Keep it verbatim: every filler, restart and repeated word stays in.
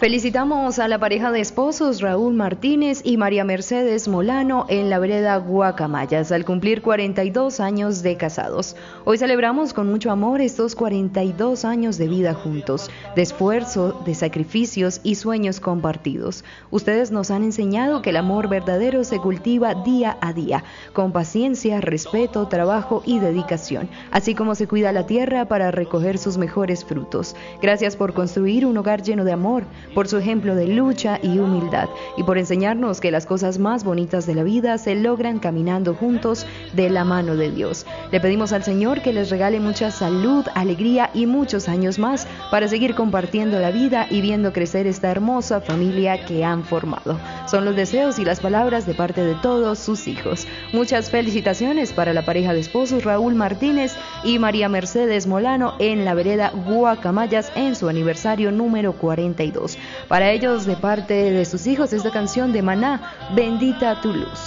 Felicitamos a la pareja de esposos Raúl Martínez y María Mercedes Molano en la vereda Guacamayas al cumplir cuarenta y dos años de casados. Hoy celebramos con mucho amor estos cuarenta y dos años de vida juntos, de esfuerzo, de sacrificios y sueños compartidos. Ustedes nos han enseñado que el amor verdadero se cultiva día a día, con paciencia, respeto, trabajo y dedicación, así como se cuida la tierra para recoger sus mejores frutos. Gracias por construir un hogar lleno de amor, por su ejemplo de lucha y humildad, y por enseñarnos que las cosas más bonitas de la vida se logran caminando juntos de la mano de Dios. Le pedimos al Señor que les regale mucha salud, alegría y muchos años más para seguir compartiendo la vida y viendo crecer esta hermosa familia que han formado. Son los deseos y las palabras de parte de todos sus hijos. Muchas felicitaciones para la pareja de esposos Raúl Martínez y María Mercedes Molano en la vereda Guacamayas en su aniversario número cuarenta y dos. Para ellos, de parte de sus hijos, esta canción de Maná, Bendita tu luz.